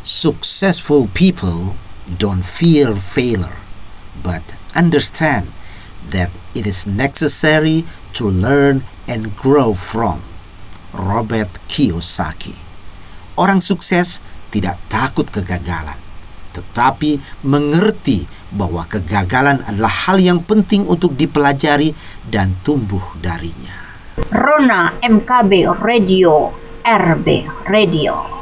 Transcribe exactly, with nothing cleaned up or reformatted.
Successful people don't fear failure, but understand that it is necessary to learn and grow from. Robert Kiyosaki. Orang sukses tidak takut kegagalan, tetapi mengerti bahwa kegagalan adalah hal yang penting untuk dipelajari dan tumbuh darinya. Rona M K B Radio, R B Radio.